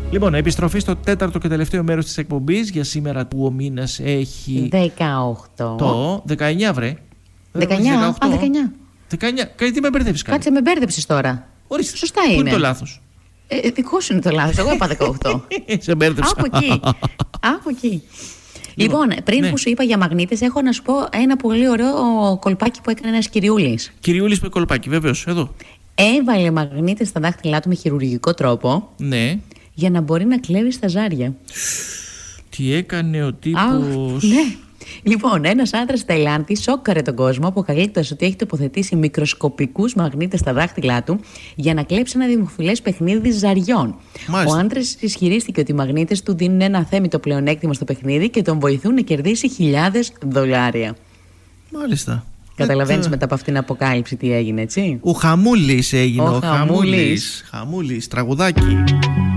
Λοιπόν, επιστροφή στο τέταρτο και τελευταίο μέρος της εκπομπής για σήμερα που ο μήνας έχει 18. το 19 βρε. 19. 19. Τι με μπερδεύεις κάτι. Κάτσε, με μπέρδεψες τώρα. Ορίστε. Σωστά Πού είναι. είναι το λάθος. Δικό σου είναι το λάθος. Εγώ είπα 18. Σε μπέρδεψα. Από εκεί. Από εκεί. Λοιπόν, πριν που σου είπα για μαγνήτες, έχω να σου πω ένα πολύ ωραίο κολπάκι που έκανε ένας κυριούλης. Κυριούλης με κολπάκι, βεβαίως, εδώ. Έβαλε μαγνήτες στα δάχτυλά του με χειρουργικό τρόπο. Ναι. Για να μπορεί να κλέβει στα ζάρια. Τι έκανε ο τύπος. Ναι. Λοιπόν, ένας άντρας Ταϊλάνδης σόκαρε τον κόσμο αποκαλύπτοντας ότι έχει τοποθετήσει μικροσκοπικούς μαγνήτες στα δάχτυλά του για να κλέψει ένα δημοφιλές παιχνίδι ζαριών. Μάλιστα. Ο άντρας ισχυρίστηκε ότι οι μαγνήτες του δίνουν ένα αθέμητο πλεονέκτημα στο παιχνίδι και τον βοηθούν να κερδίσει $1,000. Μάλιστα. Καταλαβαίνεις μετά από αυτήν την αποκάλυψη τι έγινε, έτσι. Ο Χαμούλης έγινε. Ο Χαμούλης. Χαμούλης. Τραγουδάκι.